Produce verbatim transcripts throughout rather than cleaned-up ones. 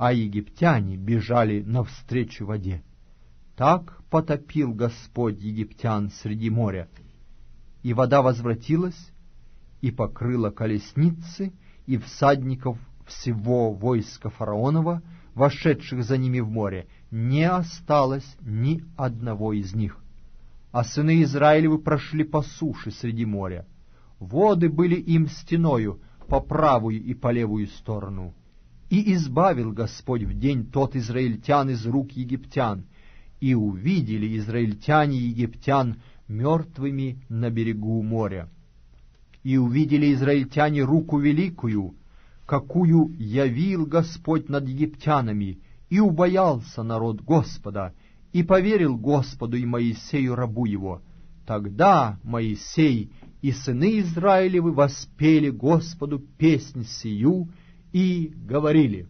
а египтяне бежали навстречу воде. Так потопил Господь египтян среди моря. И вода возвратилась и покрыла колесницы и всадников всего войска фараонова, вошедших за ними в море. Не осталось ни одного из них. А сыны Израилевы прошли по суше среди моря. Воды были им стеною по правую и по левую сторону. И избавил Господь в день тот израильтян из рук египтян, и увидели израильтяне египтян мертвыми на берегу моря. И увидели израильтяне руку великую, какую явил Господь над египтянами, и убоялся народ Господа, и поверил Господу и Моисею рабу его. Тогда Моисей и сыны Израилевы воспели Господу песнь сию и говорили.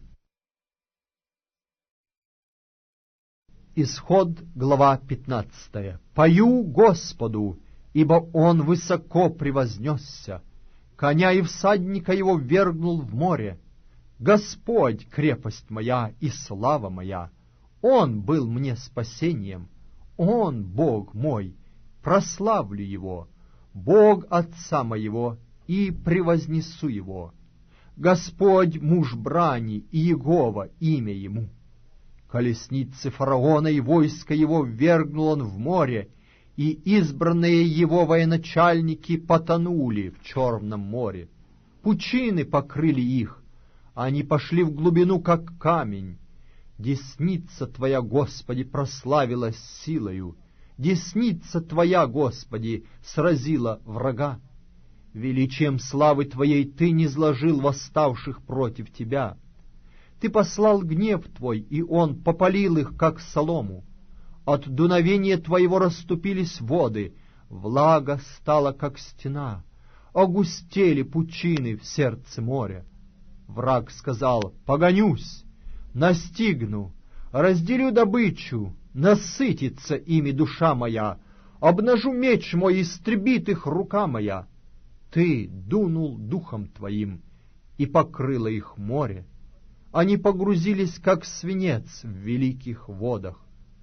Исход, глава пятнадцатая. «Пою Господу, ибо Он высоко превознесся, коня и всадника его ввергнул в море. Господь, крепость моя и слава моя, Он был мне спасением, Он, Бог мой, прославлю Его, Бог Отца моего, и превознесу Его. Господь муж брани, и Егова имя Ему. Колесницы фараона и войско его ввергнул он в море, и избранные его военачальники потонули в Черном море. Пучины покрыли их, они пошли в глубину, как камень. Десница Твоя, Господи, прославилась силою, десница Твоя, Господи, сразила врага. Величием славы Твоей Ты низложил восставших против Тебя. Ты послал гнев Твой, и он попалил их, как солому. От дуновения Твоего расступились воды, влага стала, как стена, огустели пучины в сердце моря. Враг сказал: погонюсь, настигну, разделю добычу, насытится ими душа моя, обнажу меч мой, истребит их рука моя. Ты дунул духом Твоим, и покрыло их море. Они погрузились, как свинец в великих водах.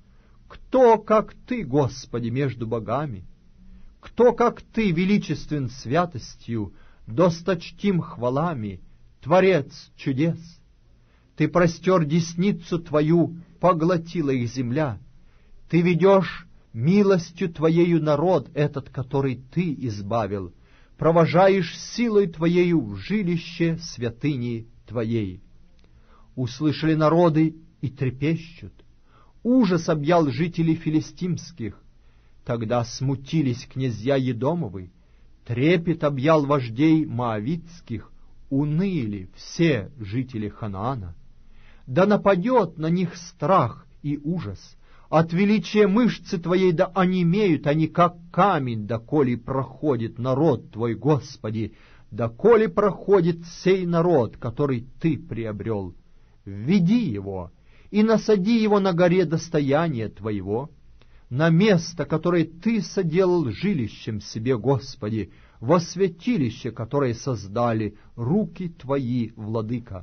Кто, как Ты, Господи, между богами? Кто, как Ты, величествен святостью, досточтим хвалами, Творец чудес? Ты простер десницу Твою, поглотила их земля. Ты ведешь милостью Твоею народ этот, который Ты избавил, провожаешь силой Твоею в жилище святыни Твоей. Услышали народы и трепещут. Ужас объял жителей филистимских. Тогда смутились князья Едомовы. Трепет объял вождей моавитских. Уныли все жители Ханаана. Да нападет на них страх и ужас. От величия мышцы Твоей да онемеют они, как камень, доколе проходит народ Твой, Господи, доколе проходит сей народ, который Ты приобрел. Введи его и насади его на горе достояния Твоего, на место, которое Ты соделал жилищем себе, Господи, во святилище, которое создали руки Твои, Владыка.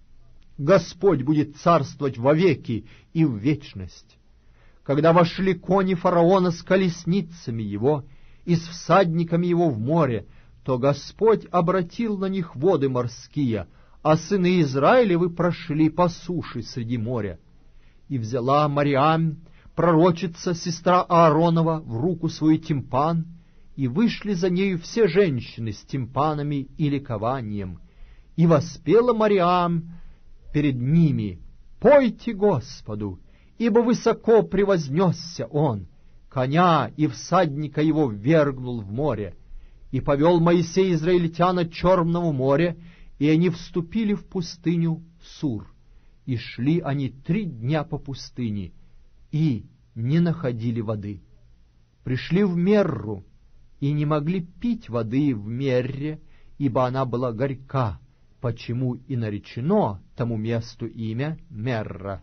Господь будет царствовать вовеки и в вечность. Когда вошли кони фараона с колесницами его и с всадниками его в море, то Господь обратил на них воды морские, а сыны Израилевы прошли по суше среди моря. И взяла Мариам, пророчица, сестра Ааронова, в руку свою тимпан, и вышли за нею все женщины с тимпанами и ликованием. И воспела Мариам перед ними: «Пойте Господу, ибо высоко превознесся Он, коня и всадника его ввергнул в море. И повел Моисей израильтян от Черного моря, и они вступили в пустыню Сур, и шли они три дня по пустыне, и не находили воды. Пришли в Мерру, и не могли пить воды в Мерре, ибо она была горька, почему и наречено тому месту имя Мерра.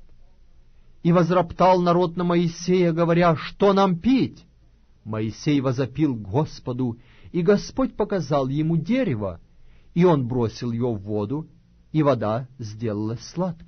И возроптал народ на Моисея, говоря: что нам пить? Моисей возопил Господу, и Господь показал ему дерево, и он бросил его в воду, и вода сделалась сладкой.